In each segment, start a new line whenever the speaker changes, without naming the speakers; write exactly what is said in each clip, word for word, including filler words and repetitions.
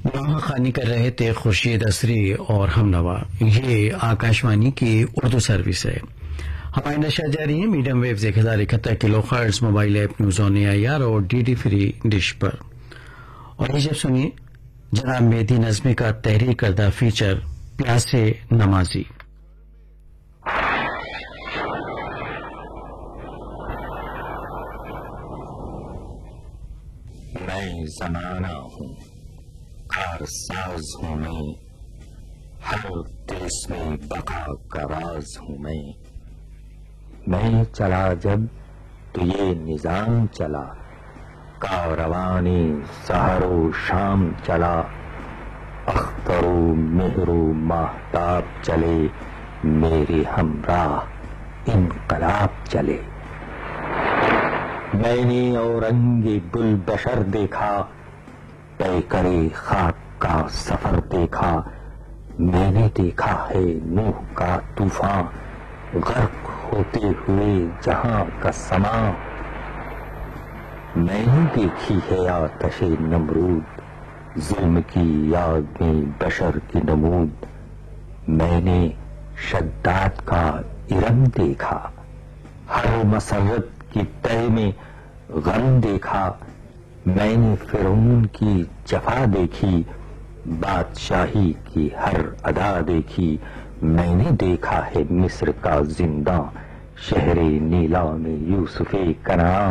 وہاں خوانی کر رہے تھے خورشید اسری اور ہم نوا. یہ آکاشوانی کی اردو سروس ہے. ہماری نشر جاری ہے میڈیم ویوز ایک ہزار اکہتر کلو hertz mobile app news on a are اور ڈی ڈی فری ڈش پر. اور یہ جب سنیے جناب مہدی نظمی کا تحریر کردہ فیچر پیاسے نمازی.
میں زمانہ ہوں، کارساز ہوں میں، ہر دیس میں بقا کا راز ہوں میں. میں چلا جب تو یہ نظام چلا، کاروان سحر و شام چلا. اختر و مہر و ماہتاب چلے، میرے ہمراہ انقلاب چلے. میں نے اورنگ بل بشر دیکھا، پیکرے خاک کا سفر دیکھا. میں نے دیکھا ہے نوح کا طوفان، غرق ہوتے ہوئے جہاں کا سماں. میں نے دیکھی ہے آتش نمرود، ظلم کی یاد میں بشر کی نمود. میں نے شداد کا ارم دیکھا، ہر مسرت کی تہ میں غم دیکھا. میں نے فرعون کی جفا دیکھی، بادشاہی کی ہر ادا دیکھی. میں نے دیکھا ہے مصر کا زنداں، شہر نیلا میں یوسف کنعاں.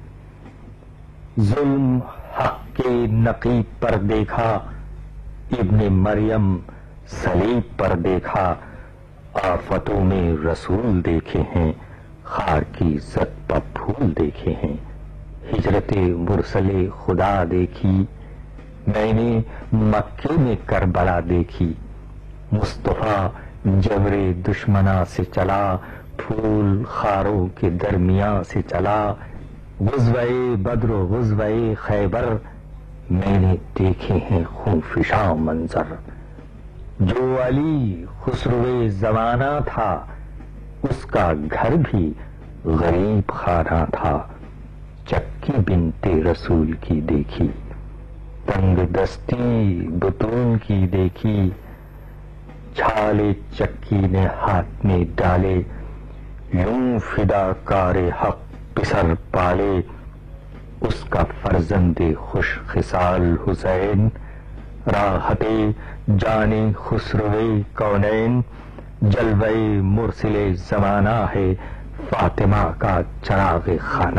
ظلم حق کے نقیب پر دیکھا، ابن مریم صلیب پر دیکھا. آفتوں میں رسول دیکھے ہیں، خار کی عزت پر پھول دیکھے ہیں. ہجرت مرسل خدا دیکھی، میں نے مکے میں کربلا دیکھی. مصطفیٰ جبر دشمنا سے چلا، پھول خاروں کے درمیان سے چلا. غزوہ بدر و غزوہ خیبر، میں نے دیکھے ہیں خون فشاں منظر. جو علی خسرو زمانہ تھا، اس کا گھر بھی غریب خانہ تھا. چکی بنت رسول کی دیکھی، تنگ دستی بطون کی دیکھی. چھالے چکی نے ہاتھ میں ڈالے، یوں فدا کار حق پسر پالے. اس کا فرزند خوش خصال حسین، راحت جان خسرو کونین. جلوہ مرسل زمانہ ہے، فاطمہ کا چراغ خانہ